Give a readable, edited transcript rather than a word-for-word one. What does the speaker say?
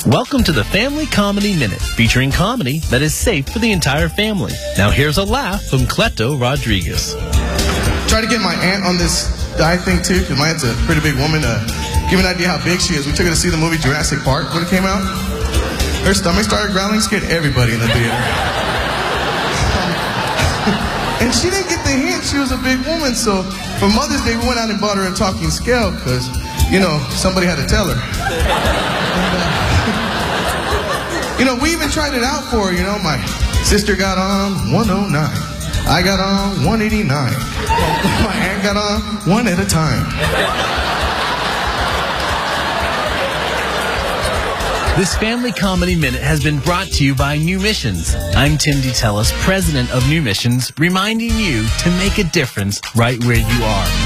Welcome to the Family Comedy Minute, featuring comedy that is safe for the entire family. Now here's a laugh from Cleto Rodriguez. Try to get my aunt on this diet thing too, because my aunt's a pretty big woman. Give you an idea how big she is. We took her to see the movie Jurassic Park when it came out. Her stomach started growling, scared everybody in the theater. And she didn't get the hint she was a big woman, so for Mother's Day we went out and bought her a talking scale, because, you know, somebody had to tell her. And, we even tried it out for her, my sister got on 109. I got on 189. My aunt got on one at a time. This Family Comedy Minute has been brought to you by New Missions. I'm Tim DeTellis, president of New Missions, reminding you to make a difference right where you are.